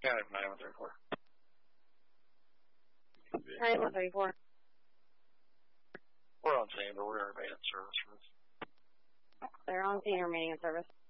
Mechanic 9134. 9134. We're on scene, but we're remaining service for this. They're on scene remaining in service.